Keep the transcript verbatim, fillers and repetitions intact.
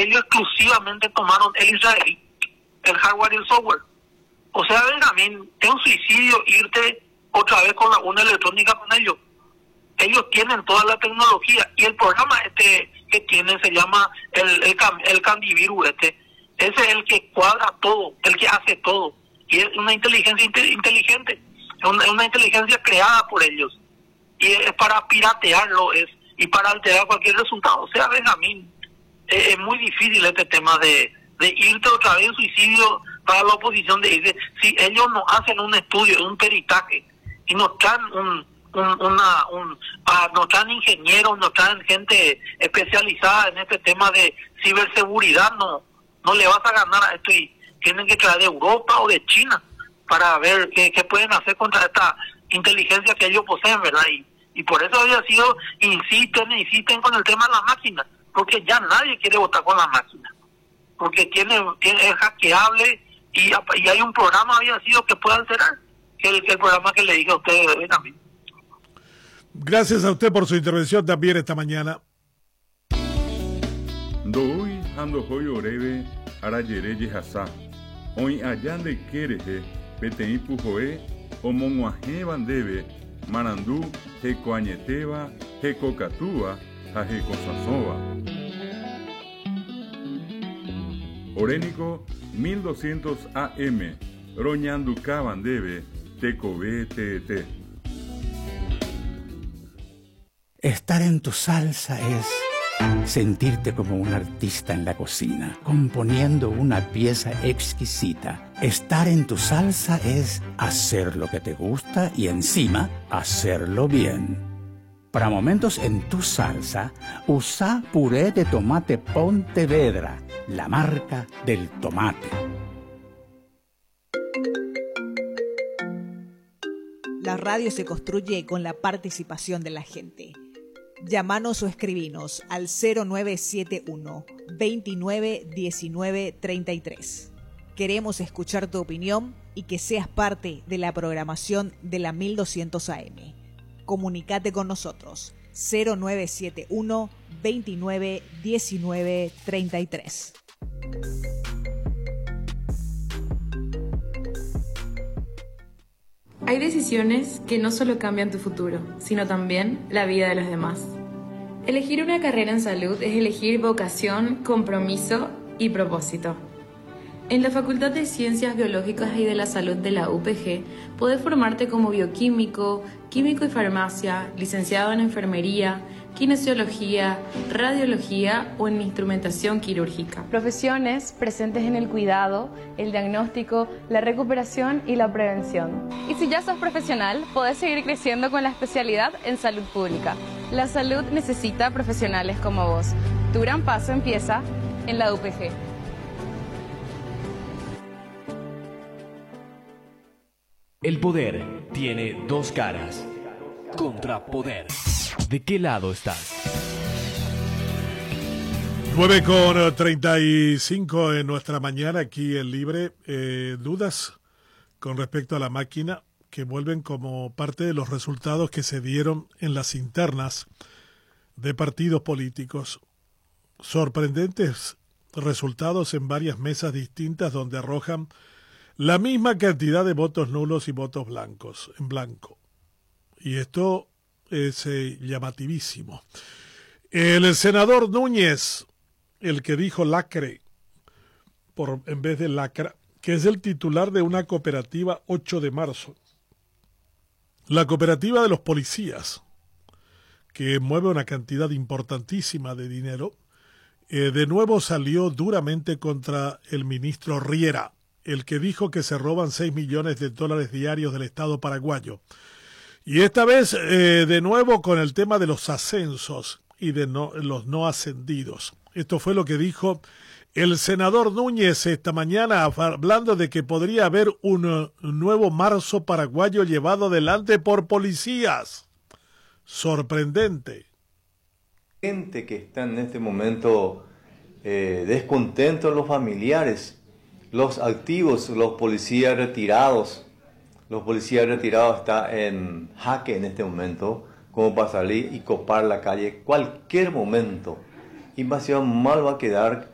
ellos exclusivamente tomaron el israelí, el hardware y el software. O sea, Benjamín, es un suicidio irte otra vez con la urna electrónica con ellos. Ellos tienen toda la tecnología y el programa este que tienen se llama el, el, el Candivirus este. Ese es el que cuadra todo, el que hace todo. Y es una inteligencia inteligente, es una, una inteligencia creada por ellos. Y es para piratearlo es y para alterar cualquier resultado. O sea, Benjamín, es, es muy difícil este tema de, de irte otra vez en suicidio para la oposición. De irse. Si ellos no hacen un estudio, un peritaje, y nos traen un, un, una, un, ah, nos traen ingenieros, nos traen gente especializada en este tema de ciberseguridad, no, no le vas a ganar a esto y tienen que traer de Europa o de China para ver qué, qué pueden hacer contra esta inteligencia que ellos poseen, ¿verdad? Y, y por eso había sido, insisten, insisten con el tema de la máquina, porque ya nadie quiere votar con la máquina, porque tiene, tiene es hackeable y, y hay un programa había sido que puede alterar, que el, que el programa que le dije a ustedes también. Gracias a usted por su intervención también esta mañana. Doy ando hoy oreve arayere yehasa. Hoy allande quereje petei pujoe omonguaje bandebe marandú hecoañeteba hecocatúa a hecosasova. Orénico mil doscientos A M roñanduca bandebe tecobe tete. Estar en tu salsa es sentirte como un artista en la cocina, componiendo una pieza exquisita. Estar en tu salsa es hacer lo que te gusta y encima hacerlo bien. Para momentos en tu salsa, usa puré de tomate Pontevedra, la marca del tomate. La radio se construye con la participación de la gente. Llámanos o escribinos al cero nueve siete uno, veintinueve diecinueve treinta y tres. Queremos escuchar tu opinión y que seas parte de la programación de la mil doscientos A M. Comunicate con nosotros cero nueve siete uno, veintinueve diecinueve treinta y tres. Hay decisiones que no solo cambian tu futuro, sino también la vida de los demás. Elegir una carrera en salud es elegir vocación, compromiso y propósito. En la Facultad de Ciencias Biológicas y de la Salud de la U P G, podés formarte como bioquímico, químico y farmacia, licenciado en enfermería, kinesiología, radiología o en instrumentación quirúrgica. Profesiones presentes en el cuidado, el diagnóstico, la recuperación y la prevención. Y si ya sos profesional, podés seguir creciendo con la especialidad en salud pública. La salud necesita profesionales como vos. Tu gran paso empieza en la U P G. El poder tiene dos caras. Contrapoder. ¿De qué lado estás? nueve con treinta y cinco en nuestra mañana aquí en Libre. Eh, ¿Dudas con respecto a la máquina que vuelven como parte de los resultados que se dieron en las internas de partidos políticos? Sorprendentes resultados en varias mesas distintas donde arrojan la misma cantidad de votos nulos y votos blancos, en blanco. Y esto es eh, llamativísimo. El senador Núñez, el que dijo lacre, por, en vez de lacra, que es el titular de una cooperativa ocho de marzo. La cooperativa de los policías, que mueve una cantidad importantísima de dinero, eh, de nuevo salió duramente contra el ministro Riera, el que dijo que se roban seis millones de dólares diarios del Estado paraguayo. Y esta vez, eh, de nuevo, con el tema de los ascensos y de no, los no ascendidos. Esto fue lo que dijo el senador Núñez esta mañana, hablando de que podría haber un, un nuevo marzo paraguayo llevado adelante por policías. Sorprendente. Gente que está en este momento eh, descontentos, los familiares, los activos, los policías retirados. Los policías retirados están en jaque en este momento, como para salir y copar la calle cualquier momento. Invasión mal va a quedar